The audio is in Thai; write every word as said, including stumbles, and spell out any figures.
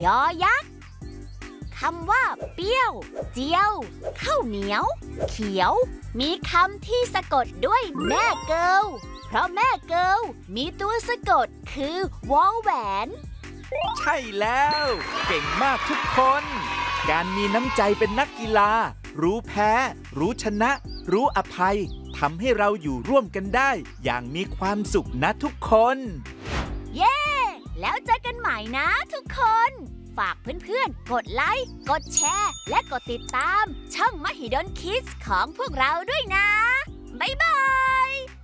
ยอยักษ์คำว่าเปรี้ยวเจียวข้าวเหนียวเขียวมีคำที่สะกดด้วยแม่เกิลเพราะแม่เกิลมีตัวสะกดคือวอแหวนใช่แล้วเก่งมากทุกคนการมีน้ำใจเป็นนักกีฬารู้แพ้รู้ชนะรู้อภัยทำให้เราอยู่ร่วมกันได้อย่างมีความสุขนะทุกคนเย้แล้วเจอกันใหม่นะทุกคนฝากเพื่อนๆกดไลค์กดแชร์และกดติดตามช่องมหิดลคิดส์ของพวกเราด้วยนะบ๊ายบาย